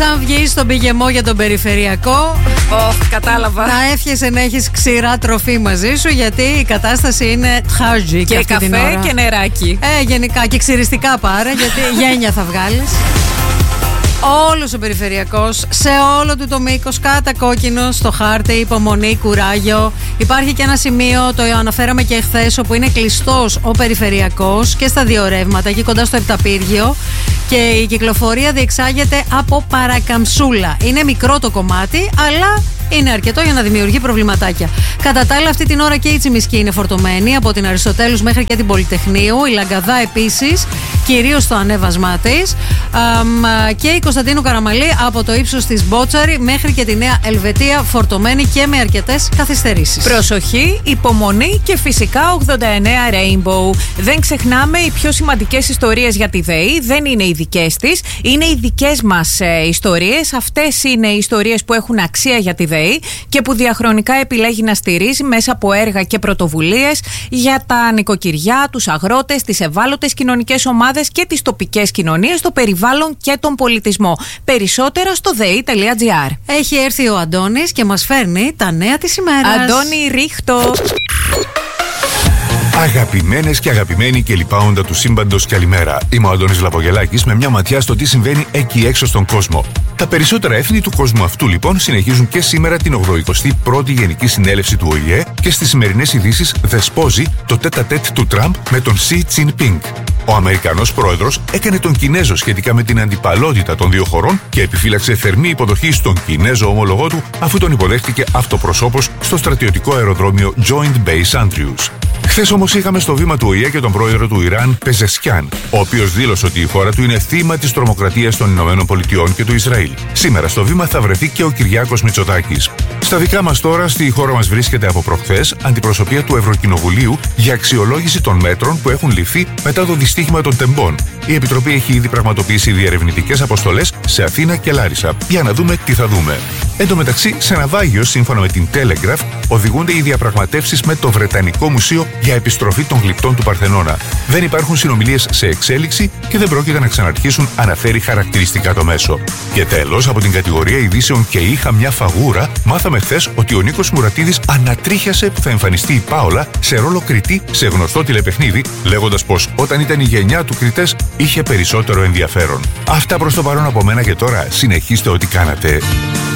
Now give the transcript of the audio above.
Σαν βγεις στον πηγεμό για τον περιφερειακό, κατάλαβα. να εύχεσαι να έχεις ξηρά τροφή μαζί σου, γιατί η κατάσταση είναι τχάζι. Και καφέ και νεράκι. Γενικά και ξυριστικά πάρε, γιατί γένια θα βγάλεις. Όλος ο περιφερειακός, σε όλο του το μήκος, κατακόκκινο στο χάρτη, υπομονή, κουράγιο. Υπάρχει και ένα σημείο, το αναφέραμε και εχθές, όπου είναι κλειστός ο περιφερειακός και στα δύο ρεύματα, εκεί κοντά στο Επταπύργιο. Και η κυκλοφορία διεξάγεται από παρακαμψούλα. Είναι μικρό το κομμάτι, αλλά είναι αρκετό για να δημιουργεί προβληματάκια. Κατά τα άλλα, αυτή την ώρα και η Τσιμισκή είναι φορτωμένη, από την Αριστοτέλους μέχρι και την Πολυτεχνείου. Η Λαγκαδά επίσης, κυρίως στο ανέβασμά της. Και η Κωνσταντίνου Καραμαλή από το ύψος της Μπότσαρη μέχρι και τη Νέα Ελβετία, φορτωμένη και με αρκετές καθυστερήσεις. Προσοχή, υπομονή και φυσικά 89 Rainbow. Δεν ξεχνάμε, οι πιο σημαντικές ιστορίες για τη ΔΕΗ δεν είναι οι δικές της, είναι οι δικές μας ιστορίες. Αυτές είναι οι ιστορίες που έχουν αξία για τη ΔΕΗ και που διαχρονικά επιλέγει να στηρίζει μέσα από έργα και πρωτοβουλίες για τα νοικοκυριά, τους αγρότες, τις ευάλωτες κοινωνικές ομάδες και τις τοπικές κοινωνίες, το περιβάλλον και τον πολιτισμό. Περισσότερα στο dei.gr. Έχει έρθει ο Αντώνης και μας φέρνει τα νέα της ημέρας. Αντώνη, ρίχτω. Αγαπημένες και αγαπημένοι και λοιπάοντα του σύμπαντος, καλημέρα. Είμαι ο Αντώνης Λαπογελάκης με μια ματιά στο τι συμβαίνει εκεί έξω στον κόσμο. Τα περισσότερα έθνη του κόσμου αυτού λοιπόν συνεχίζουν και σήμερα την 81η Γενική Συνέλευση του ΟΗΕ και στις σημερινές ειδήσεις δεσπόζει το τέτα-τέτ του Τραμπ με τον Σι Τσινπίνγκ. Ο Αμερικανός πρόεδρος έκανε τον Κινέζο σχετικά με την αντιπαλότητα των δύο χωρών και επιφύλαξε θερμή υποδοχή στον Κινέζο ομολογό του, αφού τον υποδέχτηκε αυτοπροσώπως στο στρατιωτικό αεροδρόμιο Joint Base Andrews. Χθες όμως είχαμε στο βήμα του ΟΗΕ και τον πρόεδρο του Ιράν, Πεζεσκιάν, ο οποίος δήλωσε ότι η χώρα του είναι θύμα της τρομοκρατίας των Ηνωμένων Πολιτειών και του Ισραήλ. Σήμερα στο βήμα θα βρεθεί και ο Κυριάκος Μητσοτάκης. Στα δικά μας τώρα, στη χώρα μας βρίσκεται από προχθές αντιπροσωπεία του Ευρωκοινοβουλίου για αξιολόγηση των μέτρων που έχουν ληφθεί μετά το δυστύχημα των τεμπών. Η Επιτροπή έχει ήδη πραγματοποιήσει διερευνητικές αποστολές σε Αθήνα και Λάρισα. Για να δούμε τι θα δούμε. Εν τω μεταξύ, σε ναυάγιο, σύμφωνα με την Telegraph, οδηγούνται οι διαπραγματεύσεις με το Βρετανικό Μουσείο για επιστροφή των γλυπτών του Παρθενώνα. Δεν υπάρχουν συνομιλίες σε εξέλιξη και δεν πρόκειται να ξαναρχίσουν, αναφέρει χαρακτηριστικά το μέσο. Και τέλος, από την κατηγορία ειδήσεων και είχα μια φαγούρα, μάθαμε χθες ότι ο Νίκος Μουρατίδης ανατρίχιασε που θα εμφανιστεί η Πάολα σε ρόλο κριτή σε γνωστό τηλεπαιχνίδι, λέγοντας πως όταν ήταν η γενιά του κριτές είχε περισσότερο ενδιαφέρον. Αυτά προς το παρόν από μένα και τώρα συνεχίστε ό,τι κάνατε.